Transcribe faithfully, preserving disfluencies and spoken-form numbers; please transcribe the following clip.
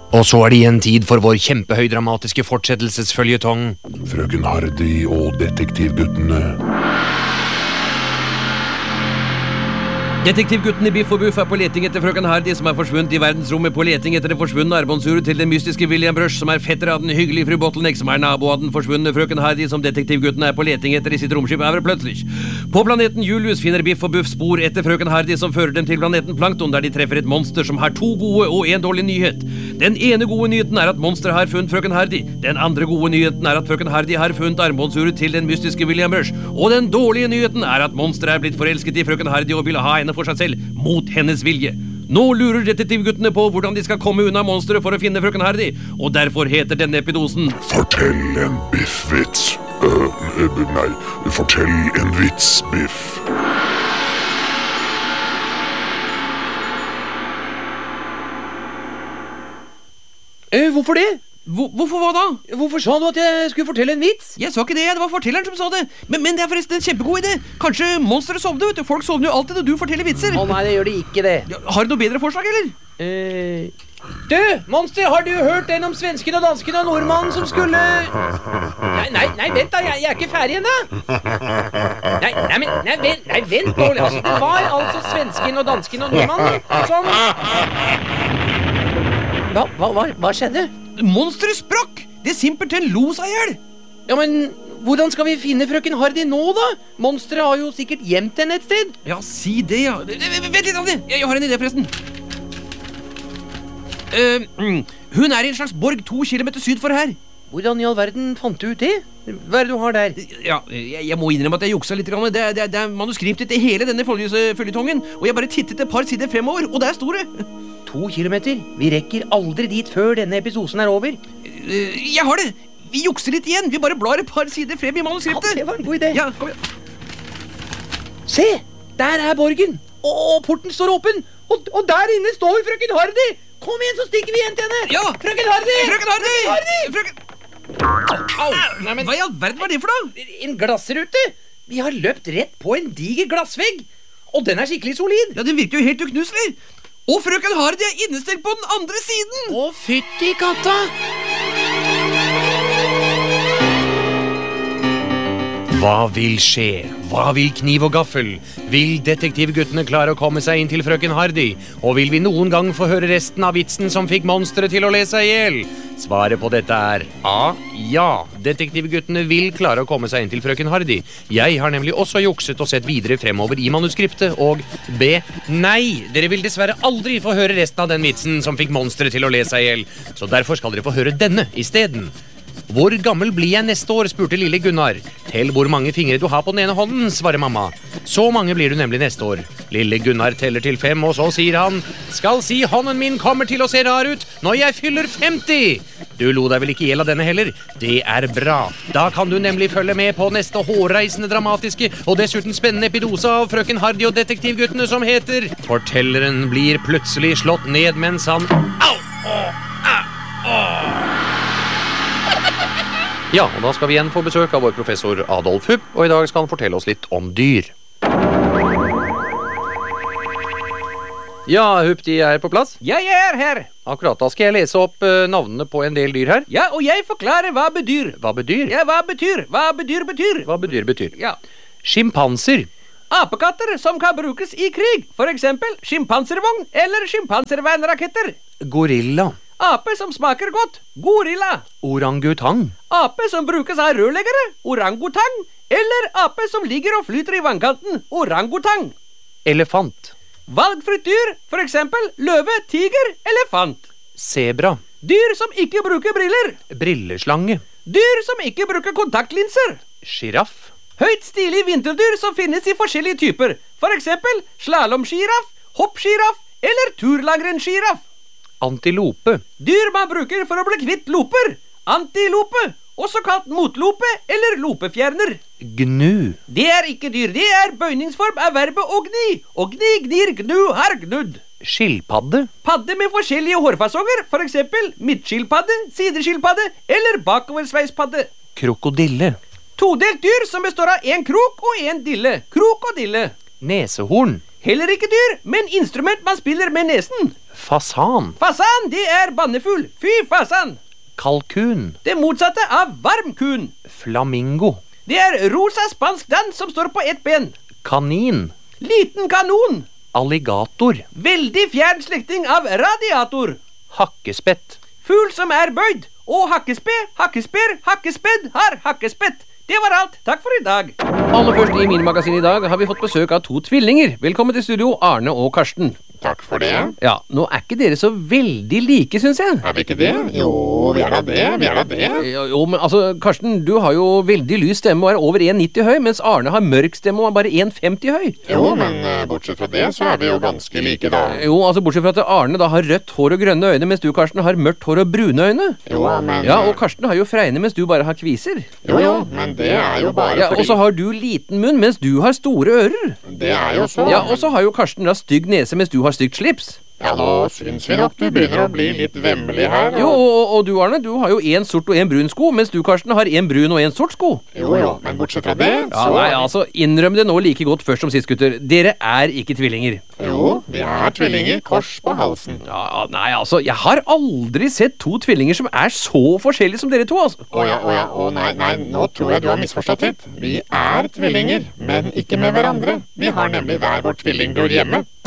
Og så er det igjen tid for vår kjempehøydramatiske fortsettelsesføljetong. Frøken Hardy og detektivguttene. Detektivguttene Biff og Buff er på leting etter frøken Hardy, som er forsvunnet i verdensrommet, på leting etter det forsvunne armbåndsuret til den mystiske William Brush, som er fetter av den hyggelige fru Bottleneck, som er nabo av den forsvunne frøken Hardy, som detektivguttene er på leting etter i sitt romskip Everplötzlich. På planeten Julius finner Biff og Buff spor etter frøken Hardy, som fører dem til planeten Plankton, der de treffer et monster som har to gode og en dårlig nyhet. Den ene gode nyheten er at monsteret har funnet frøken Hardy. Den andre gode nyheten er at frøken Hardy har funnet armbåndsuret til den mystiske William Brush. Og den dårlige nyheten er at monsteret er blitt forelsket i frøken Hardy og vil ha henne for seg selv, mot hennes vilje. Nå lurer detektivguttene på hvordan de skal komme unna monsteret for å finne frøken Hardy, og derfor heter denne epidosen Fortell en biffvits. Uh, nei, fortell en vits, Biff. Eh, hvorfor det? Hvor, Hvorfor hva da? Hvorfor sa du at jeg skulle fortelle en vits? Jeg sa ikke det, det var fortelleren som sa det. Men, men det er forresten en kjempegod idé. Kanskje monsteret sovner, vet du. Folk sovner jo alltid når du forteller vitser. Å nei, det gjør de ikke det. Ja, har du noe bedre forslag, eller? Eh... Du, monster, har du hørt den om svensken og dansken og nordmannen som skulle... Nei, nei, nei, vent da, jeg, jeg er ikke ferdig ennå. Nei, nei, men, nei, vent, nei, vent nå. Altså, det var altså svensken og dansken og nordmannen som... Hva, hva, hva, hva skjedde? Monsteret sprakk! Det simpelthen lo seg ihjel. Ja, men hvordan skal vi finne frøken Hardy nå, da? Monsteret har jo sikkert gjemt henne et sted. Ja, si det, ja. Vent litt, Andy. Jeg har en idé, forresten. Uh, mm, hun er i en slags borg to kilometer syd for her. Hvordan i all verden fant du ut det? Hva er det du har der? Ja, jeg, jeg må innrømme at jeg juksa litt. Det, det, det er manuskriptet til hele denne føljetongen, og jeg bare tittet et par sider fremover, og der sto det. To kilometer? Vi rekker aldri dit før denne episoden er over. Uh, jeg har det. Vi jukser litt igjen. Vi bare blar et par sider frem i manuskriptet. Ja, det var en god idé. Ja, kom igjen. Se, der er borgen. Og porten står åpen. Og, og der inne står frøken Hardy. Kom igjen, så stikker vi igjen til henne. Ja, frøken Hardy. Frøken Hardy. Frøken Hardy. Frøken... Au. Nei, men... Hva i all verden var det for noe? En glassrute. Vi har løpt rett på en diger glassvegg. Og den er skikkelig solid. Ja, den virker jo helt uknuselig. Og frøken Hardy er innestengt på den andre siden. Å, fytti katta. Hva vil skje? Hva vil kniv og gaffel? Vil detektivguttene klare å komme seg inn til frøken Hardy? Og vil vi noen gang få høre resten av vitsen som fikk monsteret til å le seg ihjel? Svaret på dette er A. Ja, detektivguttene vil klare å komme seg inn til frøken Hardy. Jeg har nemlig også jukset og sett videre fremover i manuskriptet. Og B. Nei, dere vil dessverre aldri få høre resten av den vitsen som fikk monsteret til å le seg ihjel. Så derfor skal dere få høre denne i stedet. Hvor gammel blir jeg neste år, spurte lille Gunnar. Tell hvor mange fingre du har på den ene hånden, svarer mamma. Så mange blir du nemlig neste år. Lille Gunnar teller til fem, og så sier han, skal si hånden min kommer til å se rar ut når jeg fyller femti. Du lo deg vel ikke ihjel av denne heller? Det er bra. Da kan du nemlig følge med på neste hårreisende dramatiske og dessuten spennende epidose av frøken Hardy og detektivguttene som heter Fortelleren blir plutselig slått ned mens han... Au! Åh! Au! Åh! Ja, og da skal vi igjen få besøk av vår professor Adolf Hupp, og i dag skal han fortelle oss litt om dyr. Ja, Hupp, de er på plass? Jeg er her. Akkurat, da skal jeg lese opp uh, navnene på en del dyr her. Ja, og jeg forklarer hva bedyr. Hva bedyr? Ja, hva betyr? Hva bedyr betyr? Hva bedyr betyr? Ja. Skimpanser. Apekatter som kan brukes i krig. For eksempel skimpanservogn eller skimpanservernraketter. Gorilla. Ape som smaker godt. Gorilla. Orangutang. Ape som brukes av rørleggere. Orangutang. Eller ape som ligger og flyter i vannkanten. Orangutang. Elefant. Valgfritt dyr. For eksempel løve, tiger, elefant. Zebra. Dyr som ikke bruker briller. Brilleslange. Dyr som ikke bruker kontaktlinser. Giraff. Høyt stilig vinterdyr som finnes i forskjellige typer. For eksempel slalomgiraff, hoppgiraff eller turlangrensgiraff. Antilope. Dyr man bruker for å bli kvitt loper. Antilope, også kalt motlope eller lopefjerner. Gnu. Det er ikke dyr, det er bøyningsform av verbet å gni. Og gni, gnir, gnu, har gnudd. Skilpadde. Padde med forskjellige hårfasonger, for eksempel midtskilpadde, sideskilpadde eller bakoversveispadde. Krokodille. Todelt dyr som består av en krok og en dille. Krokodille. Nesehorn. Heller ikke dyr, men instrument man spiller med nesen. Fasan. Fasan, det er bannefugl. Fy fasan. Kalkun. Det motsatte av varmkun. Flamingo. Det er rosa spansk dans som står på ett ben. Kanin. Liten kanon. Alligator. Veldig fjern slekting av radiator. Hakkespett. Fugl som er bøyd. Og hakkespe, hakkesper, hakkespedd har hakkespett. Det var alt. Takk for i dag. Aller først i Minimagasinet i dag har vi fått besøk av to tvillinger. Velkommen til studio, Arne og Karsten. Takk for det. Ja, nå er ikke dere så veldig like, synes jeg. Er vi ikke det? Jo, vi er da det, vi er da det. Jo, jo, men altså, Karsten, du har jo veldig lys stemme og er over en nitti høy, mens Arne har mørk stemme og er bare en femti høy. Jo, men uh, bortsett fra det, så er vi jo ganske like da. Jo, altså, bortsett fra at Arne da har rødt hår og grønne øyne, mens du, Karsten, har mørkt hår og brune øyne. Jo, men... Ja, og Karsten har jo fregne, mens du bare har kviser. Jo, jo, men det er jo bare Ja, fordi... og så har du liten munn, mens du har store ører. Det er jo så... Ja, og så har jo Karsten da stygg nese, mens du har stygt slips. Ja, nå syns vi nok du begynner å bli litt vemmelig her. Jo, og, og du, Arne, du har jo en sort og en brun sko, mens du, Karsten, har en brun og en sort sko. Jo, jo, men bortsett fra det, Ja, så... nei, altså, innrøm det nå like godt først som sist, gutter. Dere er ikke tvillinger. Jo, vi er tvillinger, kors på halsen. Ja, nei, altså, jeg har aldri sett to tvillinger som er så forskjellige som dere to, altså. Å ja, å ja, å nei, nei, nå tror jeg du har misforstått litt. Vi er tvillinger, men ikke med hverandre. Vi har nemlig hver vår tvillingbror hjemme.